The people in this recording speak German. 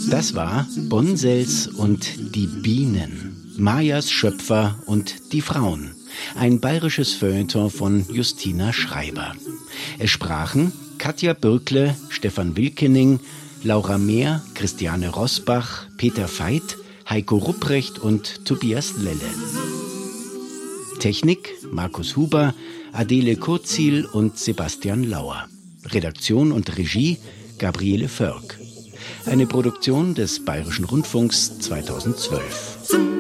Das war Bonsels und die Bienen, Mayas Schöpfer und die Frauen. Ein bayerisches Feuilleton von Justina Schreiber. Es sprachen Katja Bürkle, Stefan Wilkening, Laura Mehr, Christiane Rosbach, Peter Veit, Heiko Rupprecht und Tobias Lelle. Technik Markus Huber, Adele Kurzil und Sebastian Lauer. Redaktion und Regie Gabriele Förk. Eine Produktion des Bayerischen Rundfunks 2012.